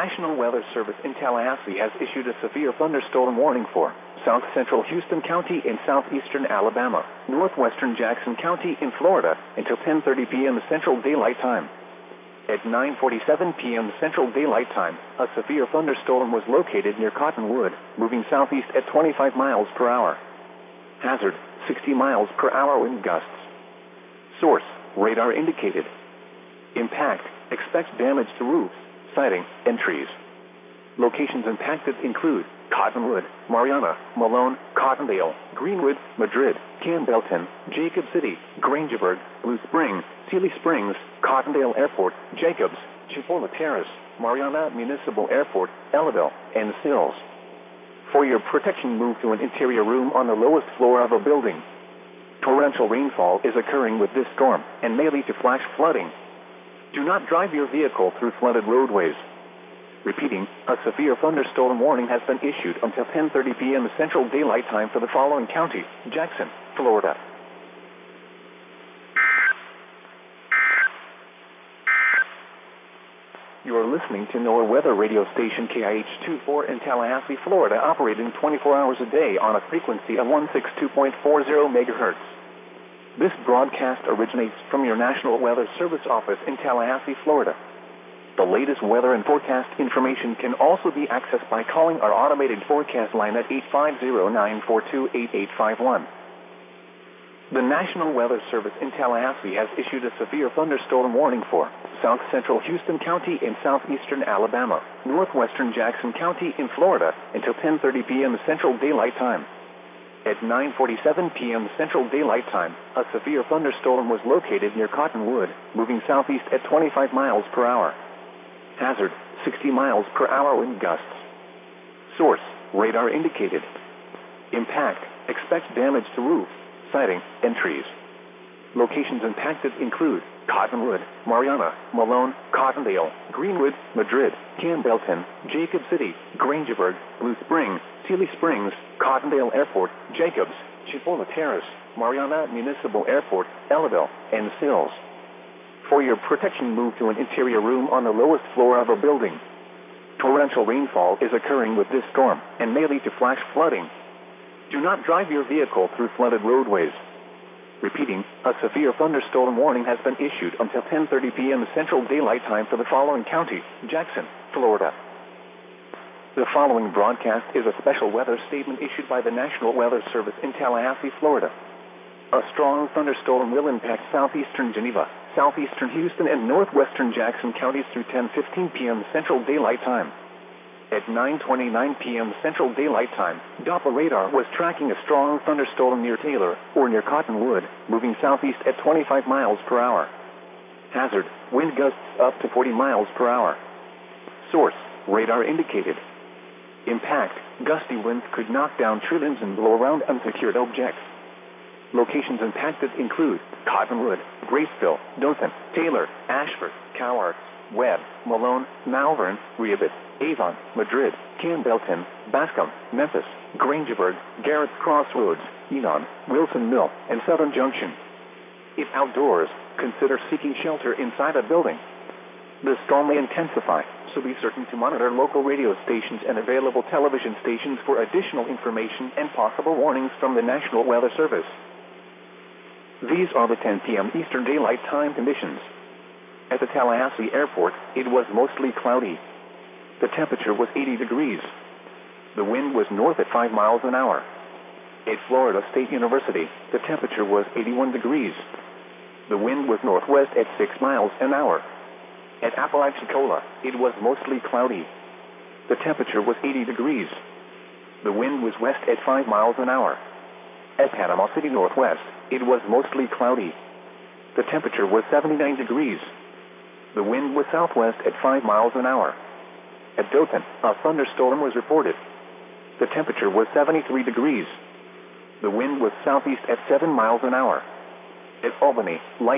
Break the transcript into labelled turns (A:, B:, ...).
A: National Weather Service in Tallahassee has issued a severe thunderstorm warning for south central Houston County in southeastern Alabama, northwestern Jackson County in Florida until 10:30 p.m. Central Daylight Time. At 9:47 p.m. Central Daylight Time, a severe thunderstorm was located near Cottonwood, moving southeast at 25 miles per hour. Hazard, 60 miles per hour wind gusts. Source, radar indicated. Impact, expect damage to roofs, siding, and trees. Locations impacted include Cottonwood, Marianna, Malone, Cottondale, Greenwood, Madrid, Campbellton, Jacob City, Grangeburg, Blue Spring, Sealy Springs, Cottondale Airport, Jacobs, Chipola Terrace, Marianna Municipal Airport, Ellaville, and Sills. For your protection, move to an interior room on the lowest floor of a building. Torrential rainfall is occurring with this storm and may lead to flash flooding. Do not drive your vehicle through flooded roadways. Repeating, a severe thunderstorm warning has been issued until 10:30 p.m. Central Daylight Time for the following county: Jackson, Florida. You are listening to NOAA weather radio station KIH-24 in Tallahassee, Florida, operating 24 hours a day on a frequency of 162.40 megahertz. This broadcast originates from your National Weather Service office in Tallahassee, Florida. The latest weather and forecast information can also be accessed by calling our automated forecast line at 850-942-8851. The National Weather Service in Tallahassee has issued a severe thunderstorm warning for south central Houston County in southeastern Alabama, northwestern Jackson County in Florida until 10:30 p.m. Central Daylight Time. At 9:47 p.m. Central Daylight Time, a severe thunderstorm was located near Cottonwood, moving southeast at 25 miles per hour. Hazard, 60 miles per hour wind gusts. Source, radar indicated. Impact, expect damage to roofs, siding, and trees. Locations impacted include Cottonwood, Marianna, Malone, Cottondale, Greenwood, Madrid, Campbellton, Jacob City, Grangeburg, Blue Spring, Sealy Springs, Cottondale Airport, Jacobs, Chipola Terrace, Marianna Municipal Airport, Ellaville, and Sills. For your protection, move to an interior room on the lowest floor of a building. Torrential rainfall is occurring with this storm and may lead to flash flooding. Do not drive your vehicle through flooded roadways. Repeating, a severe thunderstorm warning has been issued until 10:30 p.m. Central Daylight Time for the following county: Jackson, Florida. The following broadcast is a special weather statement issued by the National Weather Service in Tallahassee, Florida. A strong thunderstorm will impact southeastern Geneva, southeastern Houston, and northwestern Jackson counties through 10:15 p.m. Central Daylight Time. At 9:29 p.m. Central Daylight Time, Doppler radar was tracking a strong thunderstorm near Taylor, or near Cottonwood, moving southeast at 25 miles per hour. Hazard, wind gusts up to 40 miles per hour. Source, radar indicated. Impact, gusty winds could knock down tree limbs and blow around unsecured objects. Locations impacted include Cottonwood, Graceville, Dothan, Taylor, Ashford, Cowards, Webb, Malone, Malvern, Rehoboth, Avon, Madrid, Campbellton, Bascom, Memphis, Grangeburg, Garrett's Crossroads, Enon, Wilson Mill, and Southern Junction. If outdoors, consider seeking shelter inside a building. The storm may intensify, so be certain to monitor local radio stations and available television stations for additional information and possible warnings from the National Weather Service. These are the 10 p.m. Eastern Daylight Time conditions. At the Tallahassee Airport, it was mostly cloudy. The temperature was 80 degrees. The wind was north at 5 miles an hour. At Florida State University, the temperature was 81 degrees. The wind was northwest at 6 miles an hour. At Apalachicola, it was mostly cloudy. The temperature was 80 degrees. The wind was west at 5 miles an hour. At Panama City Northwest, it was mostly cloudy. The temperature was 79 degrees. The wind was southwest at 5 miles an hour. At Dothan, a thunderstorm was reported. The temperature was 73 degrees. The wind was southeast at 7 miles an hour. At Albany, light